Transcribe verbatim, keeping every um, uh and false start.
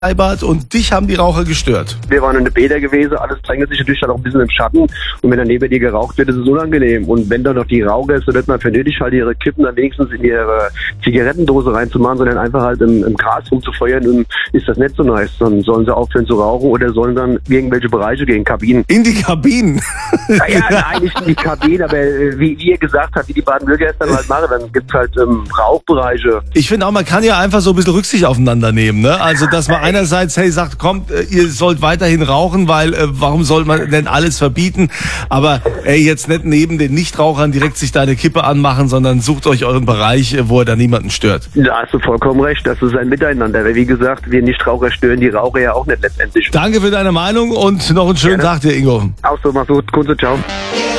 Freibad und dich haben die Raucher gestört. Wir waren in der Bäder gewesen, alles drängt sich natürlich dann auch ein bisschen im Schatten. Und wenn dann neben dir geraucht wird, ist es unangenehm. Und wenn dann noch die Raucher ist, dann wird man für nötig halt ihre Kippen dann wenigstens in ihre Zigarettendose reinzumachen, sondern einfach halt im, im Gras rumzufeuern, und ist das nicht so nice. Dann sollen sie aufhören zu rauchen oder sollen dann in irgendwelche Bereiche gehen, Kabinen. In die Kabinen? Naja, eigentlich in die Kabinen, aber äh, wie, wie ihr gesagt habt, wie die Baden-Württemberger es dann halt machen, dann gibt's halt ähm, Rauchbereiche. Ich finde auch, man kann ja einfach so ein bisschen Rücksicht aufeinander nehmen, ne? Also, dass man einerseits, hey, sagt, kommt, äh, ihr sollt weiterhin rauchen, weil äh, warum soll man denn alles verbieten? Aber ey, jetzt nicht neben den Nichtrauchern direkt sich da eine Kippe anmachen, sondern sucht euch euren Bereich, äh, wo er da niemanden stört. Da hast du vollkommen recht, das ist ein Miteinander. Weil wie gesagt, wir Nichtraucher stören die Raucher ja auch nicht letztendlich. Danke für deine Meinung und noch einen schönen Gerne. Tag dir, Ingo. Auch so, mach's gut, Kunze, ciao.